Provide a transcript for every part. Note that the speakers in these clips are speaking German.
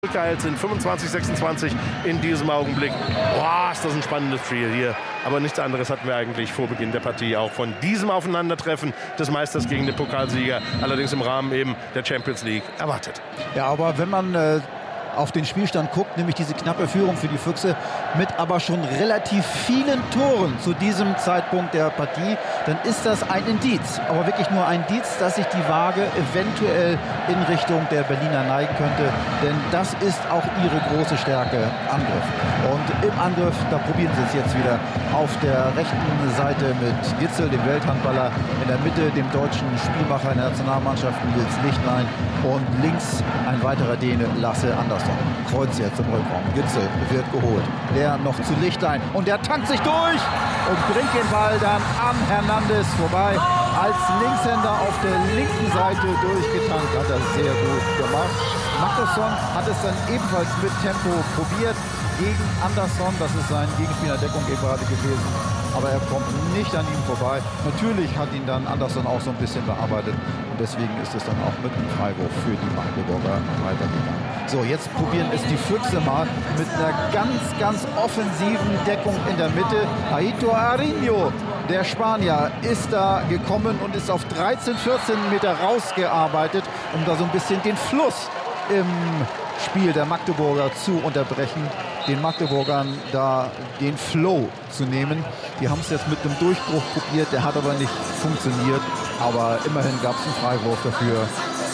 Geheilt sind 25-26 in diesem Augenblick. Boah, ist das ein spannendes Spiel hier. Aber nichts anderes hatten wir eigentlich vor Beginn der Partie auch von diesem Aufeinandertreffen des Meisters gegen den Pokalsieger, allerdings im Rahmen eben der Champions League, erwartet. Ja, aber wenn man auf den Spielstand guckt, nämlich diese knappe Führung für die Füchse mit aber schon relativ vielen Toren zu diesem Zeitpunkt der Partie, dann ist das ein Indiz, aber wirklich nur ein Indiz, dass sich die Waage eventuell in Richtung der Berliner neigen könnte, denn das ist auch ihre große Stärke, Angriff. Und im Angriff, da probieren sie es jetzt wieder auf der rechten Seite mit Gitzel, dem Welthandballer, in der Mitte dem deutschen Spielmacher in der Nationalmannschaft Nils Lichtlein und links ein weiterer Däne, Lasse Andersson. Kreuz jetzt im Rückraum. Gitzel wird geholt. Der noch zu Lichtlein. Und der tankt sich durch und bringt den Ball dann an Hernandez vorbei. Als Linkshänder auf der linken Seite durchgetankt. Hat er sehr gut gemacht. Magnusson hat es dann ebenfalls mit Tempo probiert gegen Andersson. Das ist sein Gegenspieler Deckung gerade gewesen. Aber er kommt nicht an ihm vorbei. Natürlich hat ihn dann Andersson auch so ein bisschen bearbeitet. Und deswegen ist es dann auch mit einem Freiwurf für die Magdeburger weitergegangen. So, jetzt probieren es die Füchse mal mit einer ganz offensiven Deckung in der Mitte. Aitor Arinho, der Spanier, ist da gekommen und ist auf 13, 14 Meter rausgearbeitet, um da so ein bisschen den Fluss im Spiel der Magdeburger zu unterbrechen, den Magdeburgern da den Flow zu nehmen. Die haben es jetzt mit einem Durchbruch probiert, der hat aber nicht funktioniert, aber immerhin gab es einen Freiwurf dafür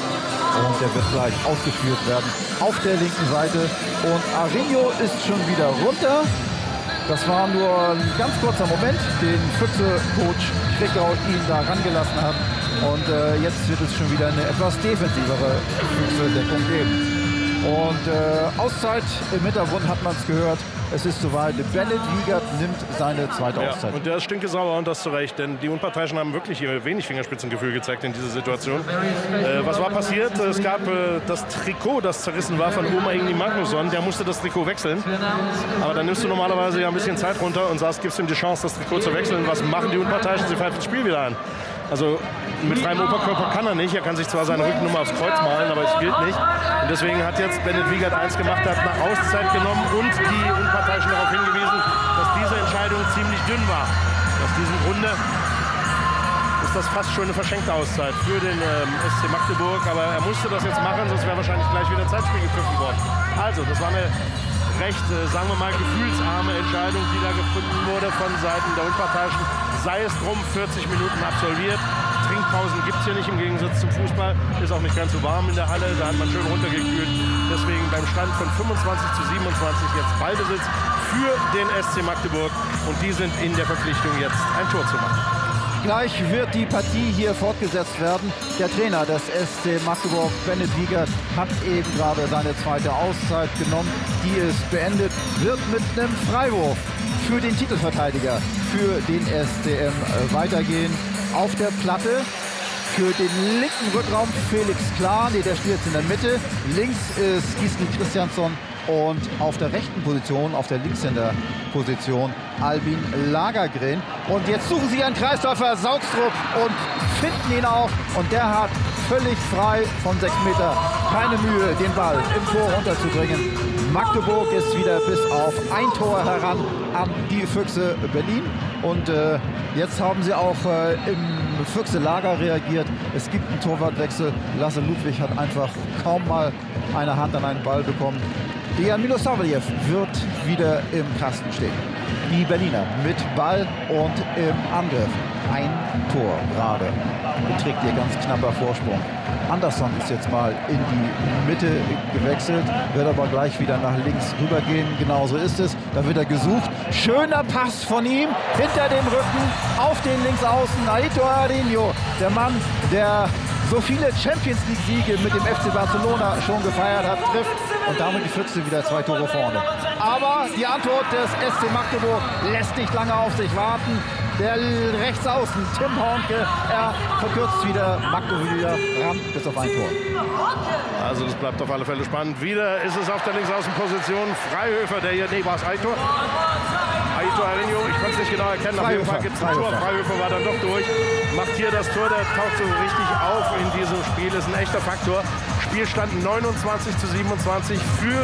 und der wird gleich ausgeführt werden auf der linken Seite und Arinho ist schon wieder runter. Das war nur ein ganz kurzer Moment, den Füchse-Coach Krickau ihn da rangelassen hat und jetzt wird es schon wieder eine etwas defensivere Füchse-Deckung geben. Und Auszeit im Hintergrund hat man es gehört. Es ist soweit. Bennett Wiegert nimmt seine zweite Auszeit. Und der ist stinkesauer und das zu Recht, denn die Unparteiischen haben wirklich hier wenig Fingerspitzengefühl gezeigt in dieser Situation. Was war passiert? Es gab das Trikot, das zerrissen war von Oma Ingni Magnusson. Der musste das Trikot wechseln. Aber dann nimmst du normalerweise ja ein bisschen Zeit runter und sagst, gibst ihm die Chance, das Trikot zu wechseln. Was machen die Unparteiischen? Sie pfeifen das Spiel wieder an. Also mit freiem Oberkörper kann er nicht. Er kann sich zwar seine Rückennummer aufs Kreuz malen, aber es gilt nicht. Und deswegen hat jetzt Bennett Wiegert eins gemacht, er hat eine Auszeit genommen und die Unparteiischen darauf hingewiesen, dass diese Entscheidung ziemlich dünn war. Aus diesem Grunde ist das fast schon eine verschenkte Auszeit für den SC Magdeburg. Aber er musste das jetzt machen, sonst wäre wahrscheinlich gleich wieder Zeitspiel gepfiffen worden. Also, das war eine recht, sagen wir mal, gefühlsarme Entscheidung, die da gefunden wurde von Seiten der Unparteiischen. Sei es drum, 40 Minuten absolviert. Trinkpausen gibt es hier nicht im Gegensatz zum Fußball. Ist auch nicht ganz so warm in der Halle, da hat man schön runtergekühlt. Deswegen beim Stand von 25-27 jetzt Ballbesitz für den SC Magdeburg. Und die sind in der Verpflichtung, jetzt ein Tor zu machen. Gleich wird die Partie hier fortgesetzt werden. Der Trainer des SC Magdeburg, Bennett Wiegert, hat eben gerade seine zweite Auszeit genommen. Die ist beendet, wird mit einem Freiwurf für den Titelverteidiger, für den SCM weitergehen. Auf der Platte für den linken Rückraum Felix Klar, der spielt jetzt in der Mitte. Links ist Gisli Christiansson und auf der rechten Position, auf der Linkshänder-Position, Albin Lagergren. Und jetzt suchen sie einen Kreisläufer, Saugstrup, und finden ihn auch. Und der hat völlig frei von 6 Meter keine Mühe, den Ball im Tor runterzubringen. Magdeburg ist wieder bis auf ein Tor heran an die Füchse Berlin. Und jetzt haben sie auch im Füchse-Lager reagiert. Es gibt einen Torwartwechsel. Lasse Ludwig hat einfach kaum mal eine Hand an einen Ball bekommen. Dejan Milosavljev wird wieder im Kasten stehen. Die Berliner mit Ball und im Angriff. Ein Tor gerade beträgt ihr ganz knapper Vorsprung. Andersson ist jetzt mal in die Mitte gewechselt, wird aber gleich wieder nach links rübergehen. Genauso ist es. Da wird er gesucht. Schöner Pass von ihm hinter dem Rücken auf den Linksaußen. Aitor Arinho, der Mann, der so viele Champions-League-Siege mit dem FC Barcelona schon gefeiert hat, trifft und damit die Füchse wieder 2 Tore vorne. Aber die Antwort des SC Magdeburg lässt nicht lange auf sich warten. Der Rechtsaußen, Tim Hornke, er verkürzt wieder Magdeburg wieder ran bis auf ein Tor. Also das bleibt auf alle Fälle spannend. Wieder ist es auf der Linksaußenposition Freihöfer, der hier, nee, war es Aitor? Aitor Arinho, ich konnte es nicht genau erkennen. Auf jeden Fall gibt es ein Tor. Freihöfer war dann doch durch. Macht hier das Tor, der taucht so richtig auf in diesem Spiel. Ist ein echter Faktor. Spielstand 29-27 für